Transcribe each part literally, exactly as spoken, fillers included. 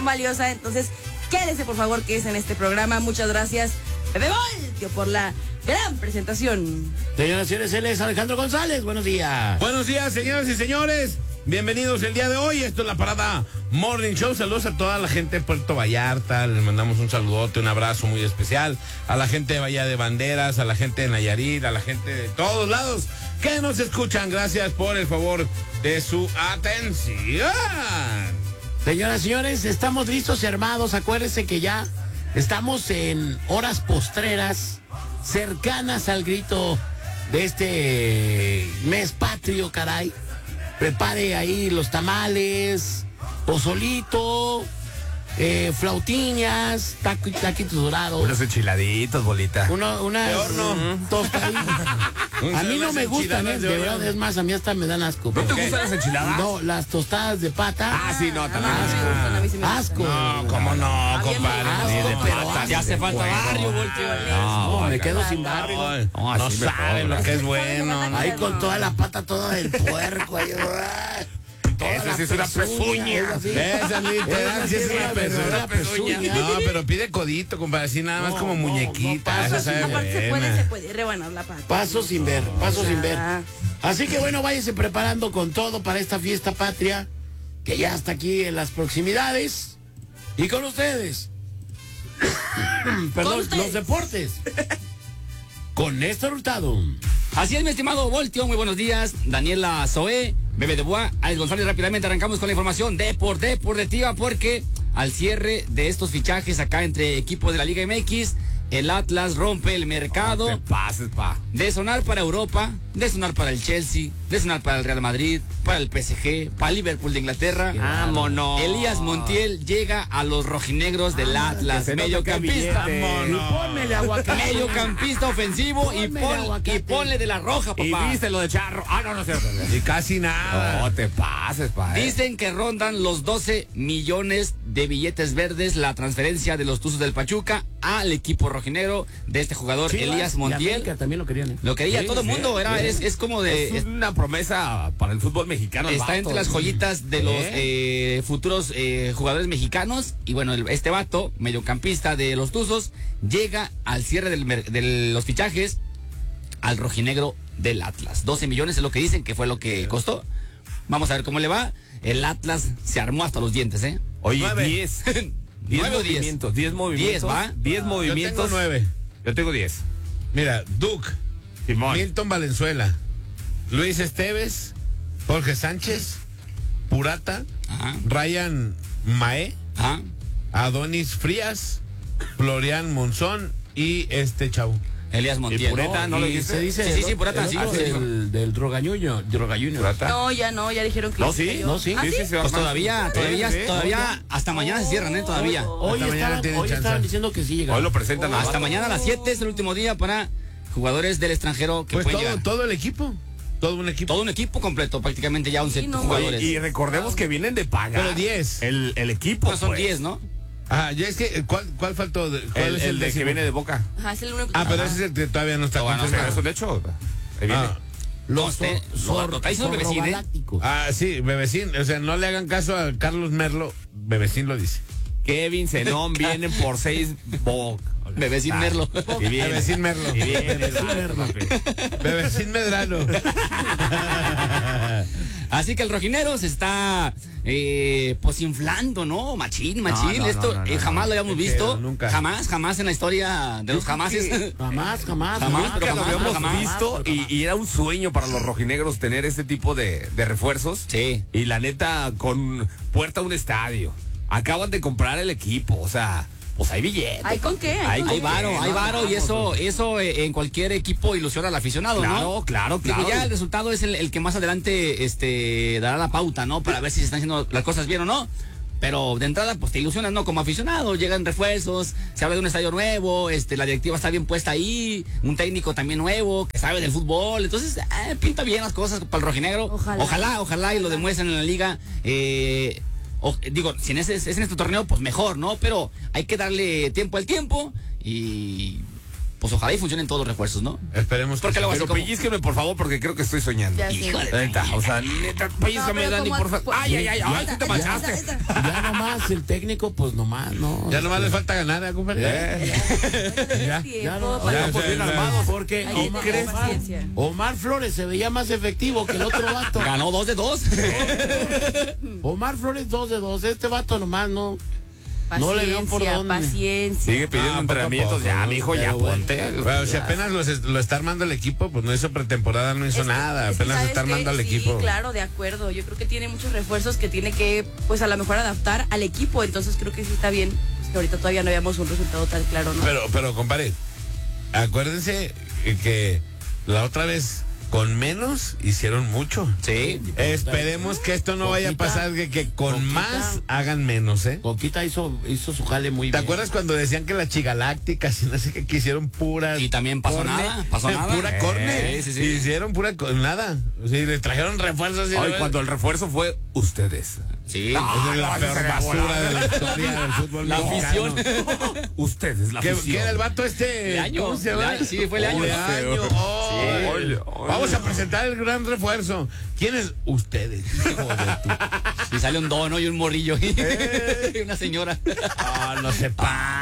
valiosa, entonces quédese por favor que es en este programa. Muchas gracias, Bebé Voltio, por la gran presentación. Señoras y señores, él es Alejandro González, buenos días. Buenos días, señoras y señores. Bienvenidos el día de hoy. Esto es la Parada Morning Show. Saludos a toda la gente de Puerto Vallarta. Les mandamos un saludote, un abrazo muy especial. A la gente de Bahía de Banderas, a la gente de Nayarit, a la gente de todos lados que nos escuchan. Gracias por el favor de su atención. Señoras y señores, estamos listos y armados. Acuérdense que ya estamos en horas postreras, cercanas al grito de este mes patrio, caray. Prepare ahí los tamales, pozolito, eh, flautiñas, taco, taquitos dorados. Unos enchiladitos, bolita. Uno, unas de horno. mm, tostaditas. A mí no me gustan, ¿eh? De verdad, es más, a mí hasta me dan asco. ¿No te gustan las enchiladas? No, las tostadas de pata. Ah, sí, no, también. Asco. Asco. No, cómo no, compadre. Asco, Ni de pero patas. Ya hace falta barrio, Voltio. No, me quedo sin barrio. Ay, No, no así me saben cobra. lo que es bueno. ¿no? Ahí con toda la pata, toda del puerco. Ahí, toda Esa la sí es una pezuña. esa sí. Esa literal, sí es una verdadera pezuña. No, pero pide codito, compadre, así nada más No, como no, muñequita. no pasa, esa sabe Aparte se puede, buena. se puede rebanar la pata. Paso sin ver, paso sin ver. Ah. Así que bueno, váyase preparando con todo para esta fiesta patria, que ya está aquí en las proximidades. Y con ustedes. Perdón, Con ustedes. los deportes. Con Néstor Hurtado. Así es, mi estimado Voltio, muy buenos días. Daniela Zoé, Bebe de Bois, Alex González. Rápidamente arrancamos con la información de por deportiva, porque al cierre de estos fichajes acá entre equipos de la Liga M X, el Atlas rompe el mercado. No te pases, pa. De sonar para Europa, de sonar para el Chelsea, de sonar para el Real Madrid, para el P S G, para el Liverpool de Inglaterra. Vámonos. Elías Montiel llega a los rojinegros del Atlas, se nota mediocampista. que billete. Y ponmele aguacate. Mediocampista ofensivo y, Ponme pon- aguacate. y ponle de la roja, Y papá. viste lo de Charro. Ah, no, no es cierto. Y casi nada. No te pases, pa. eh. Dicen que rondan los doce millones de billetes verdes la transferencia de los Tuzos del Pachuca al equipo rojinegro de este jugador, Chivas Elías y Montiel. América también lo querían. ¿eh? Lo quería Sí, todo el sí, mundo, era, sí. es, es como de... Es una promesa para el fútbol mexicano. el Está vato. entre las joyitas de los ¿Eh? eh, futuros eh, jugadores mexicanos. Y bueno, el- este vato, mediocampista de los Tuzos, llega al cierre del mer- de los fichajes al rojinegro del Atlas. doce millones es lo que dicen que fue lo que costó. Vamos a ver cómo le va. El Atlas se armó hasta los dientes, ¿eh? Oye, Nueve. diez. diez ¿Nueve o diez? movimientos. diez movimientos. Diez, ¿va? diez Yo movimientos. tengo nueve. Yo tengo diez. Mira, Duke, Simón. Milton Valenzuela, Luis Esteves, Jorge Sánchez, Purata, Ajá, Ryan Mae, ajá. Adonis Frías, Florian Monzón y este chavo. Elías Montiel. Pureta, ¿no y lo dijiste? se dice Sí, sí, sí, Purata, el sí, otro sí, dijo. del, del drogañuño, drogañuño. Purata. No, ya no, ya dijeron que No, ya sí, cayó. no, sí. ¿Ah, Sí, sí? sí, se Pues arma. todavía, Sí, todavía, sí. todavía, hasta mañana se cierran, ¿eh? Todavía. Hoy, Hasta mañana estaban, tienen hoy chance. estaban diciendo que sí llegaron. Hoy lo presentan a Hasta mañana a las siete es el último día para jugadores del extranjero que Pues pueden todo, llegar. todo el equipo. Todo un equipo. Todo un equipo completo, prácticamente ya once Sí, no, jugadores. Oye, y recordemos que vienen de pagar. Pero diez. El, el equipo. Pues son pues. diez, ¿no? Ah, ya es que, ¿cuál, cuál faltó? De- ¿Cuál El, es el el, de que décimo? viene de Boca. Ajá, es el único que... Ah, pero Ajá. ese es el que todavía no está Todavía no Pero confirmado. es un hecho. Ahí viene. Ah, Los No, eh, lo- lo está diciendo Bebecín, ¿eh? zorrogalácticos. ah, sí, Bebecín. O sea, no le hagan caso a Carlos Merlo. Bebecín lo dice. Kevin Zenón vienen por seis Boca. Bebecín Merlo. Y viene. Bebecín Merlo. Y viene. Bebecín Merlo. Bebecín Medrano. Así que el rojinero se está eh, pues inflando, ¿no? Machín, machín. no, Esto no, no, eh, no, jamás no. lo habíamos Qué visto. pedo, nunca. Jamás, jamás en la historia de los jamases. Jamás, jamás. Jamás, pero Nunca lo jamás, habíamos jamás. visto y, y era un sueño para los rojinegros tener este tipo de, de refuerzos. Sí. Y la neta, con puerta a un estadio. Acaban de comprar el equipo, o sea, pues hay billetes. ¿Hay con qué? Hay con Hay qué? varo, hay no, varo y vamos, eso, eso eh, en cualquier equipo ilusiona al aficionado, Claro, ¿no? claro, Digo, claro. ya el resultado es el, el que más adelante este, dará la pauta, ¿no? Para ver si se están haciendo las cosas bien o no. Pero de entrada, pues te ilusionas, ¿no? Como aficionado, llegan refuerzos, se habla de un estadio nuevo, este, la directiva está bien puesta ahí, un técnico también nuevo, que sabe del fútbol, entonces, eh, pinta bien las cosas para el rojinegro. Ojalá. ojalá, ojalá y lo demuestren en la liga. Eh, o- digo, si en ese, es en este torneo, pues mejor, ¿no? Pero hay que darle tiempo al tiempo y pues ojalá y funcionen todos los refuerzos, ¿no? Esperemos que Porque sí. luego así Pero como... pellizqueme, por favor, porque creo que estoy soñando. Ya sé. Híjole. Neta, o sea, neta, pellizcame, No, pero Dani, como- por favor. Ay, ay, ay, ay, tú te Esa- esa- manchaste. esa- Ya nomás el técnico, pues nomás, ¿no? Ya nomás les falta ganar, ¿eh, compadre? Eh. Ya. tiempo Ya no, para- ya, pues, bien armados, porque Hay que Omar, tener Omar- paciencia. Omar Flores se veía más efectivo que el otro vato. Ganó dos de dos. Omar Flores dos de dos, este vato nomás no. No le veo por Paciencia, dónde. paciencia. Sigue pidiendo Ah, poco a entrenamientos. poco, Ya, ¿no? mijo, ya Pero bueno. ponte. Bueno, si apenas los est- lo está armando el equipo, pues no hizo pretemporada, no hizo Es que- nada. es que, Apenas ¿sabes está armando qué? al Sí, equipo. claro, de acuerdo. Yo creo que tiene muchos refuerzos que tiene que, pues a lo mejor adaptar al equipo. Entonces creo que sí está bien. Pues, que ahorita todavía no habíamos un resultado tan claro, ¿no? Pero, pero, compadre, acuérdense que la otra vez con menos hicieron mucho. Sí. Esperemos que esto no vaya a Coquita, pasar, que, que con Coquita. más hagan menos, ¿eh? Coquita hizo, hizo su jale muy ¿Te bien. acuerdas cuando decían que las chigalácticas y no sé qué, que hicieron puras... Y también pasó corne? nada, pasó nada. Pura Eh, corne. sí, sí. Hicieron pura co- nada. O sea, y le trajeron refuerzos. y Ay, no- cuando el refuerzo fue ustedes. Sí. Esa es la no, peor esa basura volada. de la historia del fútbol La mexicano. afición. Ustedes, la ¿Qué, afición. qué era el vato este? Leaño, ¿Cómo se llama? Leaño, sí, fue Leaño. Leaño, oh. Sí. Oye, oye. Vamos a presentar el gran refuerzo. ¿Quiénes? Ustedes. Hijo de tu- Y sale un dono y un morrillo. Eh. Y una señora. Ah, no se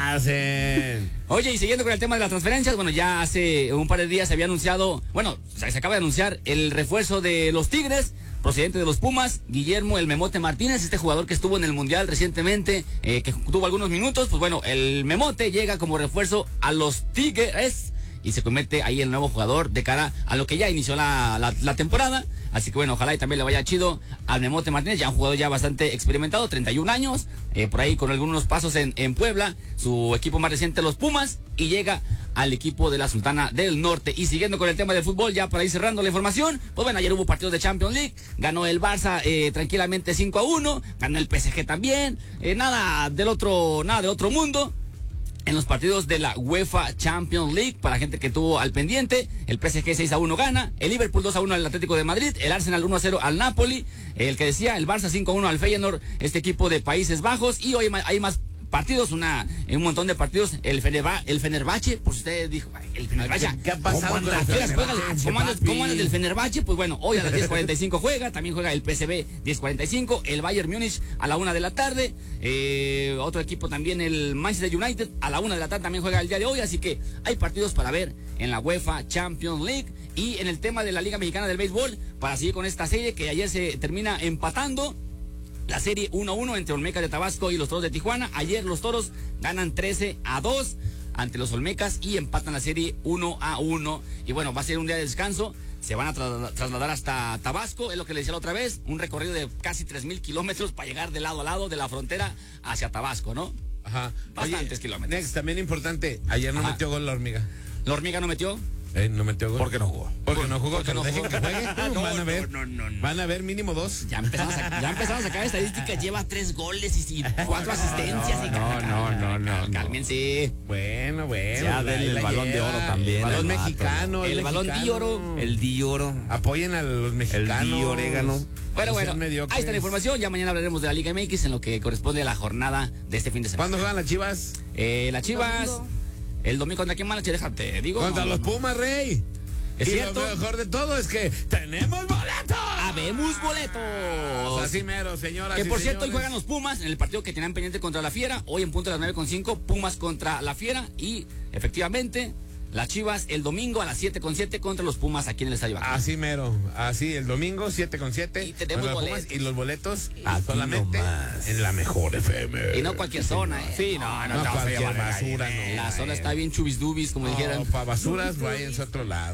pasen. Oye, y siguiendo con el tema de las transferencias, bueno, ya hace un par de días se había anunciado, bueno, se, se acaba de anunciar el refuerzo de los Tigres, procedente de los Pumas, Guillermo el Memote Martínez, este jugador que estuvo en el Mundial recientemente, eh, que tuvo algunos minutos, pues bueno, el Memote llega como refuerzo a los Tigres y se convierte ahí el nuevo jugador de cara a lo que ya inició la, la, la temporada. Así que bueno, ojalá y también le vaya chido al Memote Martínez, ya un jugador ya bastante experimentado, treinta y un años, eh, por ahí con algunos pasos en, en Puebla, su equipo más reciente los Pumas, y llega al equipo de la Sultana del Norte. Y siguiendo con el tema del fútbol, ya para ir cerrando la información, pues bueno, ayer hubo partidos de Champions League, ganó el Barça eh, tranquilamente cinco a uno, ganó el P S G también, eh, nada del otro, nada de otro mundo. En los partidos de la UEFA Champions League, para gente que tuvo al pendiente, el P S G seis a uno gana, el Liverpool dos a uno al Atlético de Madrid, el Arsenal uno a cero al Napoli, el que decía, el Barça cinco a uno al Feyenoord, este equipo de Países Bajos, y hoy ma- hay más partidos, una, un montón de partidos, el, Fenerba, el Fenerbahce, pues usted dijo, "Ay, el Fenerbahce". ¿Qué ha pasado ¿Cómo con el andas? ¿Qué las juega? Fenerbahce, ¿Cómo andas, papi? cómo andas del Fenerbahce? Pues bueno, hoy a las diez cuarenta y cinco juega, también juega el P S V diez cuarenta y cinco, el Bayern Múnich a la una de la tarde, eh, otro equipo también, el Manchester United, a la una de la tarde también juega el día de hoy, así que hay partidos para ver en la UEFA Champions League. Y en el tema de la Liga Mexicana del Béisbol, para seguir con esta serie que ayer se termina empatando, la serie uno a uno entre Olmecas de Tabasco y los Toros de Tijuana. Ayer los Toros ganan trece a dos ante los Olmecas y empatan la serie uno a uno. Y bueno, va a ser un día de descanso. Se van a tra- trasladar hasta Tabasco, es lo que le decía la otra vez. Un recorrido de casi tres mil kilómetros para llegar de lado a lado de la frontera hacia Tabasco, ¿no? Ajá. Bastantes kilómetros. Next, también importante, ayer no Ajá. metió gol la hormiga. La hormiga no metió. Eh, no metió gol. ¿Por qué no jugó? Porque no jugó, Porque que no no dejen jugó. que juegue. No, van a ver. no, no, no. Van a ver mínimo dos. Ya empezaron a, sacar, ya empezaron a sacar estadísticas. Lleva tres goles y, y cuatro asistencias. y no, no, no, no, no. Cálmense. Bueno, bueno. Ya ahí denle el la balón de lleva. oro también El balón al vato. mexicano. El balón mexicano. de oro. El Di Oro. Apoyen a los mexicanos. Di Orégano. Bueno, No bueno, sean mediocres. ahí está la información. Ya mañana hablaremos de la Liga M X en lo que corresponde a la jornada de este fin de semana. ¿Cuándo juegan las Chivas? Eh, las Chivas, Domingo. el domingo contra quién más, déjate, digo. Contra los Pumas, Rey. ¿Es y cierto? lo mejor de todo es que tenemos boletos. ¡Habemos boletos! Así mero, señoras Que y por cierto, hoy señores. juegan los Pumas en el partido que tenían pendiente contra la Fiera. Hoy en punto de las nueve con cinco, Pumas contra la Fiera. Y efectivamente, las Chivas el domingo a las siete con siete contra los Pumas aquí en el Estadio Akron. Así mero, así el domingo siete con siete. Y tenemos boletos. Y los boletos Aquí solamente nomás. en la mejor F M. Y no cualquier zona, ¿eh? Sí, no, no, No, te vas a cualquier llevar basura, ahí, no. La zona está bien chubis-dubis, como dijeran. para basuras, váyanse a otro lado.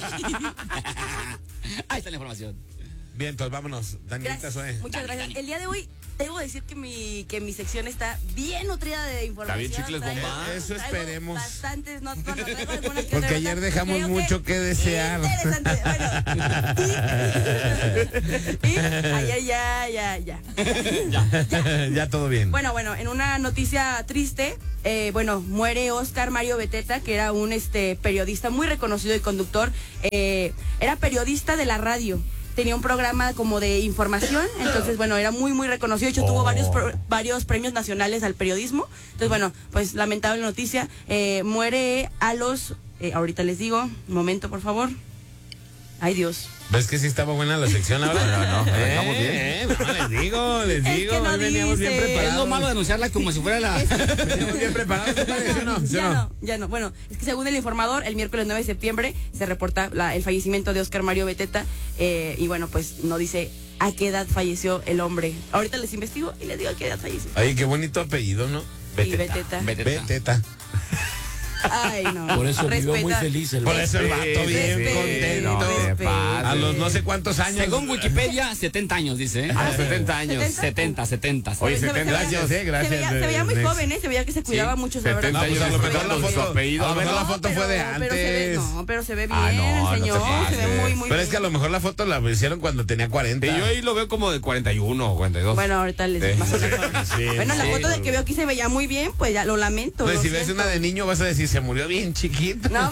Ahí está la información. Bien, entonces vámonos. Danielita Gracias, Zoe. muchas gracias. El día de hoy debo decir que mi que mi sección está bien nutrida de información. bien chicles Traigo- bomba. Eso traigo esperemos. Bastantes, no, bueno, traigo algunas que Porque otra ayer cosa. dejamos Creo mucho que desear. Interesante. Bueno, y, y ayer ya, ya, ya. Ya todo bien. Bueno, bueno, en una noticia triste, eh, bueno, muere Oscar Mario Beteta, que era un este periodista muy reconocido y conductor. Eh, era periodista de la radio. tenía un programa como de información, entonces bueno, era muy muy reconocido, de hecho tuvo varios pro- varios premios nacionales al periodismo. Entonces bueno, pues lamentable noticia, eh, muere a los eh, ahorita les digo, un momento por favor. Ay Dios. ¿Ves que sí estaba buena la sección ahora? No, no, no, eh, estamos bien. eh, no, les digo, les Es digo, que no hoy veníamos bien dice. preparados. Es lo malo de anunciarla como si fuera la... Veníamos bien preparados, ¿sí o no? ¿Sí o Ya no? no, ya no. Bueno, es que según el informador, el miércoles nueve de septiembre se reporta la- el fallecimiento de Oscar Mario Beteta, eh, y bueno, pues no dice a qué edad falleció el hombre. Ahorita les investigo y les digo a qué edad falleció. Ay, qué bonito apellido, ¿no? Y Beteta. Beteta. Beteta. Ay, no. Por eso vivió muy Respeta. feliz el Por vato. eso el vato bien Respete, contento. respete. A los no sé cuántos años. Según Wikipedia, setenta años, dice. ¿eh? Ah, setenta años. setenta, setenta. Oye, Se ve- se setenta veía- años, eh, gracias, Se veía, se veía muy Nex. joven, ¿eh? Se veía que se cuidaba mucho, la verdad. setenta No, pues a lo mejor la Con su foto, apellido, a lo mejor ¿no? la foto fue de Pero- pero se ve- antes. no, pero se ve bien, Ah, no, no te señor. se ve pases. muy, muy Pero es que a bien. lo mejor la foto la hicieron cuando tenía cuarenta. Y yo ahí lo veo como de cuarenta y uno o cuarenta y dos. Bueno, ahorita les Sí. más o menos. Sí, Bueno, la sí. foto de que veo aquí se veía muy bien, pues ya lo lamento. Pues lo si ves siento. una de niño vas a decir, se murió bien chiquito. No.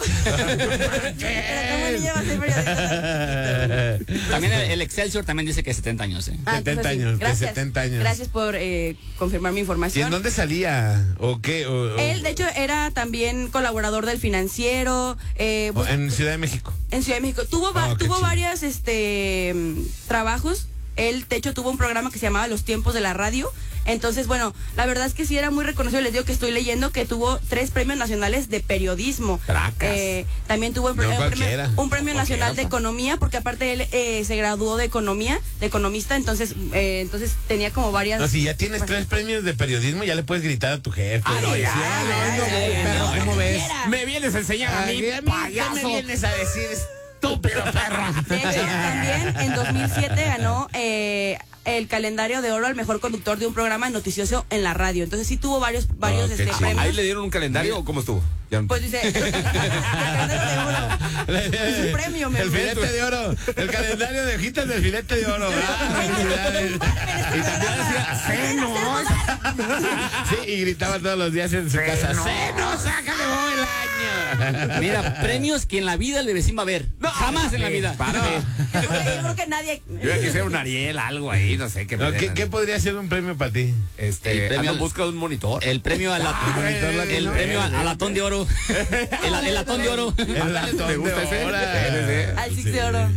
Pero ¿cómo niño va a ser periodista? También el, el Excelsior también dice que setenta años, ¿eh? Ah, setenta entonces sí. años, de Gracias. setenta años. Gracias por eh, confirmar mi ¿Y información. en dónde salía? ¿O qué? O- o- Él, de hecho, era también colaborador del Financiero, eh, o pues, en Ciudad de México. en Ciudad de México. Tuvo, va- Ah, qué tuvo chido. varias este, mm, trabajos. Él, de hecho, tuvo un programa que se llamaba Los Tiempos de la Radio. Entonces, bueno, la verdad es que sí era muy reconocido. Les digo que estoy leyendo que tuvo tres premios nacionales de periodismo. Tracas. Eh, también tuvo un, No pre- un cualquiera. premio, un premio No nacional de cualquiera, pa. economía, porque aparte él eh, se graduó de economía, de economista. Entonces, eh, entonces tenía como varias. No, si ya tienes tres premios de periodismo, ya le puedes gritar a tu jefe. Ah, no, ya, Sí, ya, no, ya, no, ya, perro, ya, ¿cómo ya, ves? ya. Me vienes a enseñar a mí, Ay, a mí, ¿qué payaso. me vienes a decir, estúpido perro? De hecho, también en dos mil siete ganó eh, el calendario de oro al mejor conductor de un programa noticioso en la radio. Entonces sí tuvo varios, varios Oh, qué este, chido. premios. ¿Ahí le dieron un calendario o cómo estuvo? Ya no- Pues dice, el calendario de oro. Su premio, me El filete de oro. El calendario de hojitas del filete de oro. Ah, felicidades. Y también decía, "Seno". Sí, y gritaba todos los días en su casa, ¡Seno, sácame hoy el año! Mira, premios que en la vida el vecino va a ver. Jamás en la vida. Párate. Yo creo que- yo creo que nadie. Yo ya quisiera un Ariel, algo ahí, no sé qué. No, me ¿qué, den. ¿Qué podría ser un premio para ti? Este, El premio ando en al- busca de un monitor. El premio al latón, monitor latino. el premio al, al latón de oro. El, el latón de oro. El latón ¿Te gusta de ese? hora. Ese, Al Six de oro.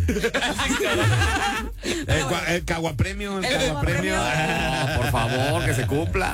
El, cua- el caguapremio. El El caguapremio. caguapremio. Ah, por favor, que se cumpla.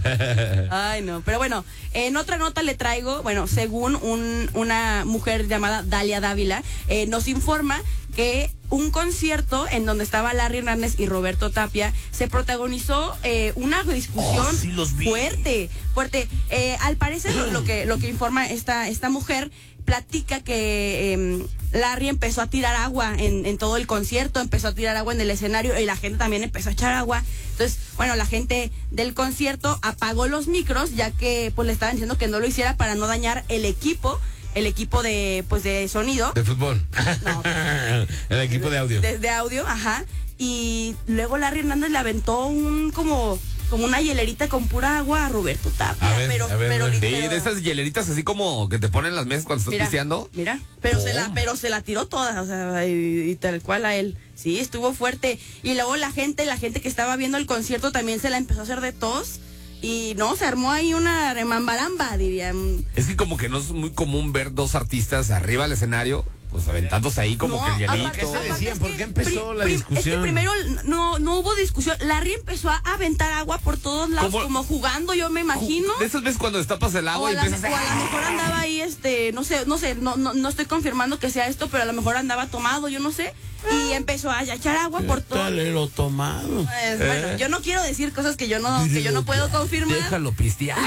Ay, no. Pero bueno, en otra nota le traigo, bueno, según un, una mujer llamada Dalia Dávila, eh, nos informa que un concierto en donde estaba Larry Hernández y Roberto Tapia se protagonizó eh, una discusión Oh, sí los vi. fuerte, fuerte. Eh, al parecer lo que lo que informa esta esta mujer platica que eh, Larry empezó a tirar agua en, en todo el concierto, empezó a tirar agua en el escenario y la gente también empezó a echar agua. Entonces, bueno, la gente del concierto apagó los micros ya que pues le estaban diciendo que no lo hiciera para no dañar el equipo, el equipo de pues de sonido, De fútbol. No. El equipo de audio. de, de audio, ajá. Y luego Larry Hernández le aventó un como como una hielerita con pura agua a Roberto Tapia, A ver, pero a ver, pero, a ver. Sí, pero- de esas hieleritas así como que te ponen en las mesas cuando estás Mira, pisteando. mira, pero se la, pero se la tiró toda, o sea, y, y tal cual a él. Sí, estuvo fuerte. Y luego la gente, la gente que estaba viendo el concierto también se la empezó a hacer de tos. Y no, se armó ahí una remambaramba, dirían. Es que como que no es muy común ver dos artistas arriba del escenario, pues aventándose ahí como No, que el aparte- hielito. ¿Qué se aparte decían? es ¿Por que qué empezó pri- la pri- discusión? Es que primero no, no hubo discusión. Larry empezó a aventar agua por todos lados, ¿Cómo? como jugando, yo me imagino. De esas veces cuando destapas el O agua a, y la, empiezas o a lo mejor andaba ahí, este, no sé, no sé, no, no, no estoy confirmando que sea esto, pero a lo mejor andaba tomado, yo no sé, y empezó a echar agua por todo. Dale lo tomado. Pues, bueno, yo no quiero decir cosas que yo no, que yo no puedo confirmar. déjalo pistear.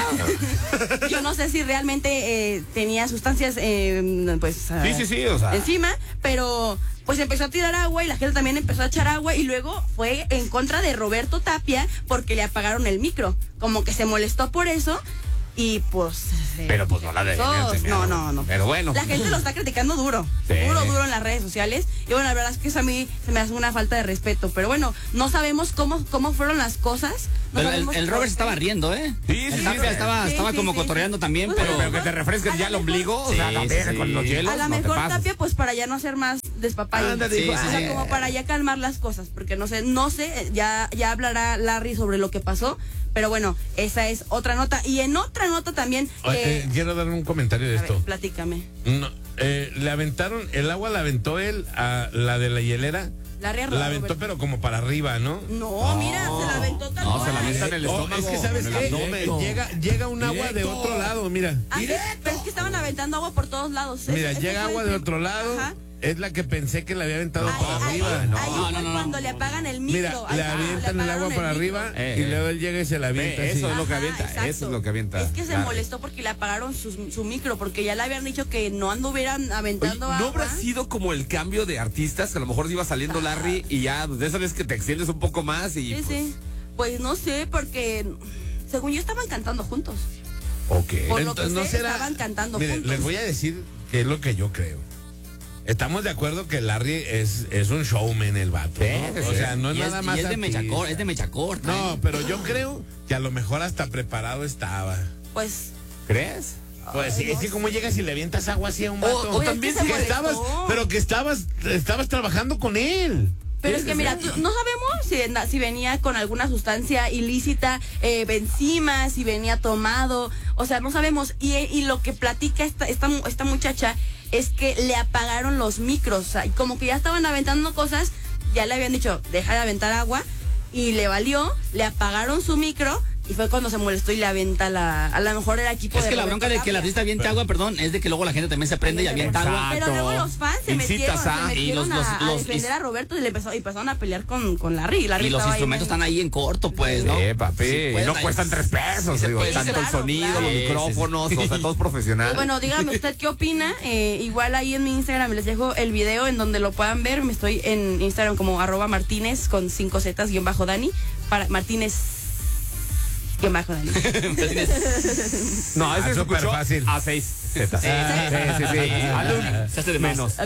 Yo no sé si realmente eh, tenía sustancias, eh, pues, ah, Sí, sí, sí, o sea. encima, pero pues empezó a tirar agua y la gente también empezó a echar agua y luego fue en contra de Roberto Tapia porque le apagaron el micro, como que se molestó por eso. Y pues. eh, Pero pues no la deberían sos- enseñar. No, no, no. Pero bueno. La gente lo está criticando duro. Sí. Duro, duro en las redes sociales. Y bueno, la verdad es que eso a mí se me hace una falta de respeto. Pero bueno, no sabemos cómo, cómo fueron las cosas. No Pero el, sabemos el por Robert qué. estaba riendo, ¿eh? Sí, sí, El sí, Tapia sí. estaba, Sí, estaba sí, como sí. cotorreando también, Pues, pero... Pero que te refresques ya el ombligo, o sea, Sí, también sí, con los sí. hielos. A lo no te mejor pases. Tapia, pues para ya no hacer más despapalle. Ándale, Sí, O sí, sea, sí. como para ya calmar las cosas, porque no sé, no sé, ya, ya hablará Larry sobre lo que pasó, pero bueno, esa es otra nota. Y en otra nota también, Oye, eh, eh, quiero dar un comentario de a ver, esto. platícame. No, eh, le aventaron, el agua la aventó él a la de la hielera. Larry La Arroyo, aventó, Roberto. pero como para arriba, ¿no? No, mira, se la aventó tal No, cual. se la avienta en el Oh, estómago. es que, ¿sabes en el qué? abdomen. Llega, llega un agua de Directo. otro lado, mira. Ah, sí, pero es que estaban aventando agua por todos lados. Mira, Ese- ese llega fue agua el de prim- otro lado. Ajá. Es la que pensé que le había aventado Ahí, para ahí, arriba. ahí No, fue no, no, cuando no. le apagan el micro. Mira, Ahí le fue cuando avientan el apagaron agua para micro. arriba Eh, y eh. luego él llega y se la avienta Ve, así. eso es lo que Ajá, avienta, exacto. eso es lo que avienta. Es que se Larry. molestó porque le apagaron su, su micro, porque ya le habían dicho que no anduvieran Oye, aventando ¿no agua. habrá sido como el cambio de artistas? Que a lo mejor iba saliendo Larry y ya de esa vez que te extiendes un poco más y... Sí, pues, sí. Pues no sé, porque según yo estaban cantando juntos. Ok. Por lo que Entonces, no sé, será. estaban cantando Mire, juntos. les voy a decir qué es lo que yo creo. Estamos de acuerdo que Larry es, es un showman el vato, ¿no? Sí, O sí. sea, no es y nada es, más y es de mecha artista. cor- es de mecha corta. No, ¿eh? pero yo creo que a lo mejor hasta preparado estaba. Pues ¿Crees? Pues sí, Ay, es que no como llegas y le avientas agua así a un vato. o Oye, es también que se que molestó. estabas, pero que estabas, estabas trabajando con él. Pero es que mira, tú- no sabemos si, anda- si venía con alguna sustancia ilícita eh, encima, si venía tomado, o sea, no sabemos. Y, y lo que platica esta, esta, mu- esta muchacha es que le apagaron los micros, o sea, y como que ya estaban aventando cosas, ya le habían dicho, deja de aventar agua, y le valió, le apagaron su micro, y fue cuando se molestó y le avienta la, a lo mejor era equipo Es de que la Roberto bronca de que el Tapia. artista aviente agua, perdón, es de que luego la gente también se prende y avienta agua. Pero luego los fans se Incitas metieron, a- se y metieron los- los- a, a los- defender a Roberto y le empezó, y empezaron a pelear con, con Larry. Larry Y los estaba ahí instrumentos en- están ahí en corto, pues, ¿no? Sí, papi. Sí, y pueden no ahí. cuestan tres pesos, Sí, se digo, puede. tanto Claro, el sonido, claro. los Sí, sí, micrófonos, sí. o sea, todo es profesional. Bueno, dígame usted qué opina. Eh, igual ahí en mi Instagram les dejo el video en donde lo puedan ver. Me estoy en Instagram como arroba Martínez con cinco zetas guión bajo Dani. Para Martínez guión bajo Dani. no, ese Ah, es súper fácil. A seis zetas. Sí, sí, sí. Hazle un- Se hace de más. menos.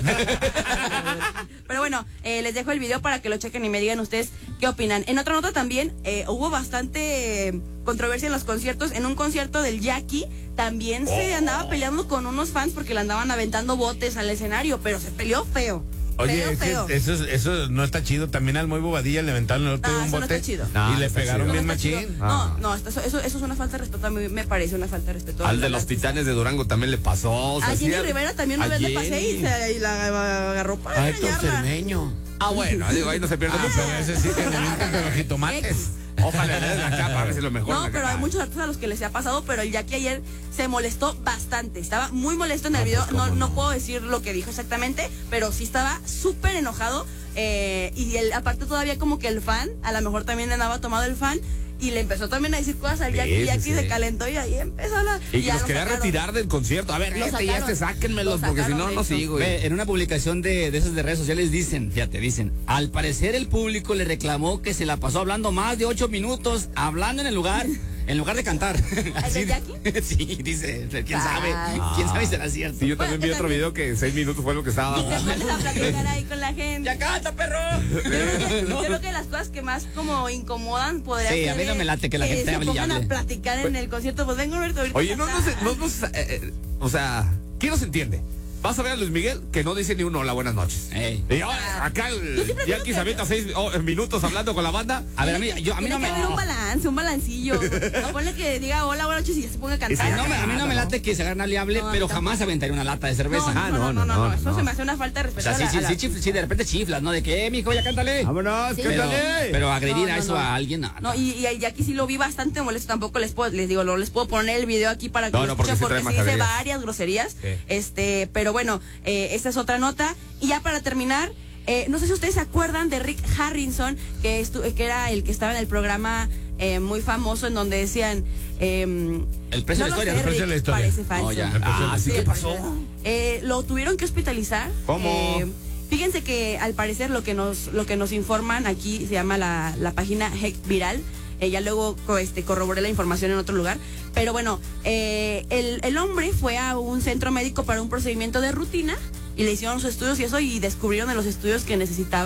Pero bueno, eh, les dejo el video para que lo chequen y me digan ustedes qué opinan. En otra nota también eh, hubo bastante eh, controversia en los conciertos. En un concierto del Jackie también se andaba peleando con unos fans porque le andaban aventando botes al escenario, pero se peleó feo. Oye, feo, es que feo. eso, es- eso no está chido. También al Muy Bobadilla le aventaron el otro Ah, un eso no bote está chido. No, y le está pegaron chido. bien No está chido. machín. No, no, esto- eso, eso es una falta de respeto. A mí me parece una falta de respeto. Al de los Titanes de Durango también le pasó. o sea, A sí, Jenny Rivera también una a vez le pasé y, Jenny. se, y la agarró para A Héctor regañarla. Cermeño. Ah, bueno, digo, ahí no se pierde Ah, mucho. pero ese sí que le avientan de los jitomates. Ojalá le den la capa, a ver si lo mejor. No, la pero capa. hay muchos artistas a los que les ha pasado, pero el Jackie ayer se molestó bastante. Estaba muy molesto en el No, video. pues, ¿cómo no, no no? puedo decir lo que dijo exactamente, pero sí estaba súper enojado. eh, y él, aparte todavía como que el fan, a lo mejor también le andaba tomado el fan, y le empezó también a decir cosas al Sí, Jackie. sí, Jackie sí. se calentó y ahí empezó la... Y que ya los lo quería sacaron. retirar del concierto. A ver, Lo este ya sacaron. este, sáquenmelos, Lo porque si no, sacaron, no de hecho. sigo. Ve, en una publicación de, de esas de redes sociales dicen, fíjate, dicen, al parecer el público le reclamó que se la pasó hablando más de ocho minutos, hablando en el lugar, en lugar de cantar. de Jackie? Sí, dice, quién sabe, Ay. quién sabe si será cierto. Sí, yo Bueno, también que vi otro también- video que en seis minutos fue lo que estaba. Y se ponen a platicar ahí con la gente. ¡Ya canta, perro! Yo creo, que, yo creo que las cosas que más como incomodan podría Sí, ser a mí no me late que la gente se hable y pongan hable. a platicar en el concierto. Pues vengo ahorita, ahorita Oye, no, no, está. se, no, no se- eh, eh, o sea, ¿quién no se entiende? Vas a ver a Luis Miguel que no dice ni un hola, buenas noches. Ey. Y ahora, acá el prefiero Jackie que- se avienta seis oh, minutos hablando con la banda. A ver, a mí, yo, a mí Tiene no me... que haber un balance, un balancillo. No ponle que diga hola, buenas noches y ya se ponga a A cantar. mí no me, a mí no me late que se agarre y hable, No, pero tampoco. jamás aventaría una lata de cerveza. No, Ah, no, no, no, no, no, eso no. se me hace una falta de O respeto. sea, sí, a la- sí, a la- sí, chif- sí, de repente chiflas, ¿no? De que, eh, mijo, ya cántale. Vámonos, Sí. Pero, cántale. pero agredir No, a no, eso no. a alguien, no. No, y, y a Jackie sí lo vi bastante molesto, tampoco les puedo, les digo, no les puedo poner el video aquí para que No, lo no, porque escuchen sí trae porque sí dice majaderías. varias groserías. Sí. Este, pero bueno, eh, esta es otra nota. Y ya para terminar, eh, no sé si ustedes se acuerdan de Rick Harrison, que, estu- que era el que estaba en el programa eh, muy famoso en donde decían... eh, El precio de no la lo historia, sé, el precio de la Rick, historia. Parece falso. No, ya. El precio de la Ah, sí, ¿qué el pasó? precio. Eh, lo tuvieron que hospitalizar. ¿Cómo? Eh, fíjense que al parecer lo que nos lo que nos informan aquí se llama la, la página Heck Viral. Eh, ya luego co- este, corroboré la información en otro lugar. Pero bueno, eh, el, el hombre fue a un centro médico para un procedimiento de rutina y le hicieron sus estudios y eso y descubrieron en los estudios que necesitaba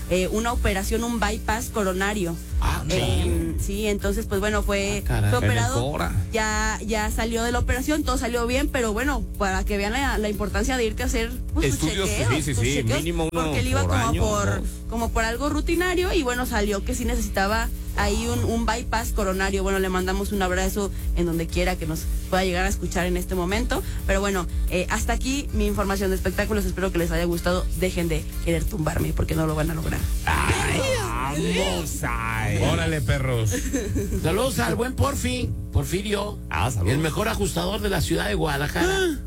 eh, una operación, un bypass coronario. Ah, Eh, sí, entonces pues bueno, fue, Ah, caray. fue En el operado, Cora. ya, ya salió de la operación, todo salió bien, pero bueno, para que vean la, la importancia de irte a hacer pues, tus Estudios, chequeos, sí, sí, tus sí, chequeos, mínimo uno porque él iba por como año, por dos. como por algo rutinario y bueno, salió que sí necesitaba ahí un, un bypass coronario. Bueno, le mandamos un abrazo en donde quiera que nos pueda llegar a escuchar en este momento, pero bueno, eh, hasta aquí mi información de espectáculos, espero que les haya gustado, dejen de querer tumbarme porque no lo van a lograr. Vamos a... Órale, perros. Saludos al buen Porfi, Porfirio. Ah, saludos. El mejor ajustador de la ciudad de Guadalajara.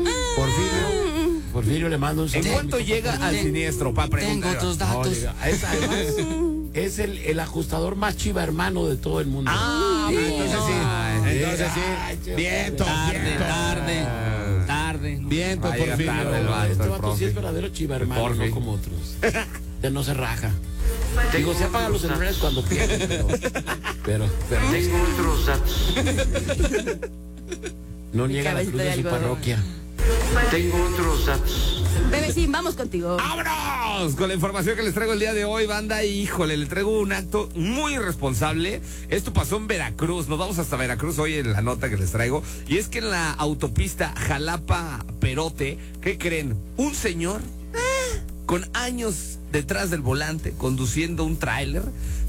Porfirio. Porfirio le mando un ¿En saludo. cuánto llega al siniestro? Pa preguntar. Tengo tus No, datos. llega- es, además, es el, el ajustador más chiva hermano de todo el mundo. Ah, Sí, entonces sí. Ay, Entonces ay, sí. ay, Viento, Tarde, viento. tarde, tarde. Viento, Va a llegar Porfirio. tarde el vato, este el vato sí es profe. verdadero chiva hermano, Porfi. no como otros. Ya no se raja. Digo, se apagan los celulares cuando quieren, pero, pero, pero Tengo otros datos. no Mi niega la cabecita cruz de de su algodón. parroquia. Tengo otros datos. Bebecín, vamos contigo. ¡Vámonos! Con la información que les traigo el día de hoy, banda. Híjole, le traigo un acto muy irresponsable. Esto pasó en Veracruz. Nos vamos hasta Veracruz hoy en la nota que les traigo. Y es que en la autopista Jalapa-Perote, ¿qué creen? Un señor eh, con años detrás del volante, conduciendo un tráiler,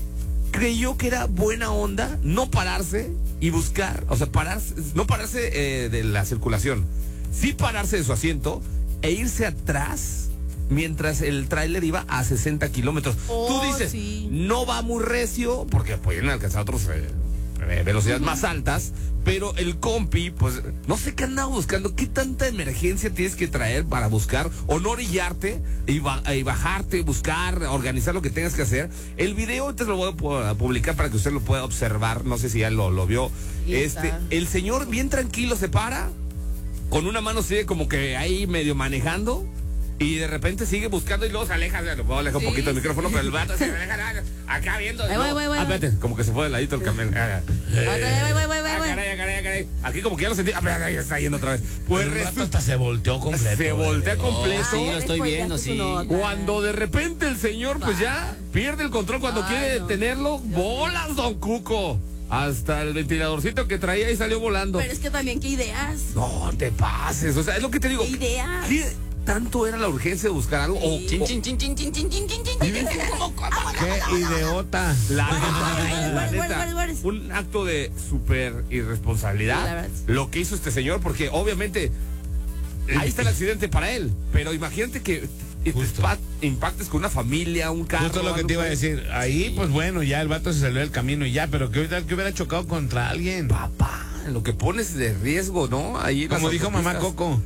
creyó que era buena onda no pararse y buscar, o sea, pararse, no pararse eh, de la circulación, sí pararse de su asiento e irse atrás mientras el tráiler iba a sesenta kilómetros. Oh, Tú dices, sí. no va muy recio, porque pueden alcanzar otros eh, eh, velocidades más altas, pero el compi, pues, no sé qué andaba buscando, qué tanta emergencia tienes que traer para buscar, o no orillarte, y, ba- y bajarte, buscar, organizar lo que tengas que hacer. El video te lo voy a pu- a publicar para que usted lo pueda observar, no sé si ya lo, lo vio. Y Este, está. el señor bien tranquilo se para, con una mano sigue como que ahí medio manejando, y de repente sigue buscando y luego se aleja, lo puedo alejar Sí, un poquito el sí. micrófono, pero el vato se aleja acá viendo. Ahí voy, no, voy, voy, ah, voy. espérate, como que se fue de ladito el camión. Ah, Voy, voy, voy, voy, ah, voy. caray, ah, caray, ah, caray. Aquí como que ya lo sentí. Ah, espérate, ya está yendo otra vez. Pues Pues el rato resulta, hasta se volteó completo. se voltea güey. completo. Sí, lo Ay, estoy después viendo, ya sí. su nota. Cuando de repente el señor, pues ya pierde el control cuando Ay, quiere no. detenerlo. Bolas, don Cuco. Hasta el ventiladorcito que traía y salió volando. Pero es que también, ¿qué ideas? No te pases. O sea, es lo que te digo. ¿Qué ideas? ¿Qué tanto era la urgencia de buscar algo? O, Chin, o- chin, chin, chin, chin, chin, chin, chin, chin, chin, chin, ¿cómo, cómo? Qué idiota. La Ay, neta, la guardes, neta, guardes, guardes. un acto de súper Sí, la irresponsabilidad verdad. lo que hizo este señor, porque obviamente ahí está el accidente para él, pero imagínate que te Justo. impa- impactes con una familia, un carro. Justo lo que algo te iba a que- decir. Ahí, pues bueno, ya el vato se salió del camino y ya, pero que hubiera, que hubiera chocado contra alguien. Papá, lo que pones de riesgo, ¿no? Ahí en las Como dijo mamá autopistas. Coco.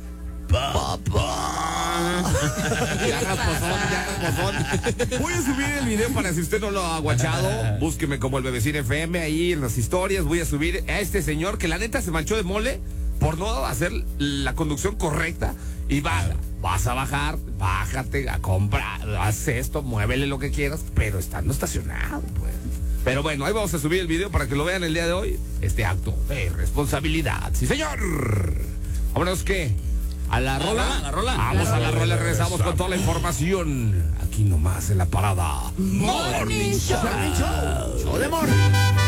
Ya raspozón, ya raspozón. Voy a subir el video para si usted no lo ha guachado. Búsqueme como el Bebecín F M ahí en las historias. Voy a subir a este señor que la neta se manchó de mole por no hacer la conducción correcta. Y va, vas a bajar, bájate a comprar, haz esto, muévele lo que quieras, pero estando estacionado, pues. Pero bueno, ahí vamos a subir el video para que lo vean el día de hoy. Este acto de responsabilidad. ¡Sí, señor! Vámonos, ¿qué? ¿A la rola? ¿A la rola? Vamos La a la rola. rola, regresamos con toda la información. Aquí nomás en la parada. Morning Show. Show de amor.